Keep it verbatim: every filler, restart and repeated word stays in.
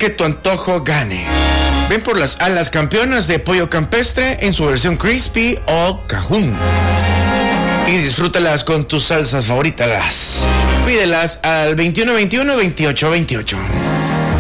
que tu antojo gane. Ven por las alas campeonas de pollo campestre en su versión crispy o cajún y disfrútalas con tus salsas favoritas. Pídelas al veintiuno veintiuno veintiocho veintiocho.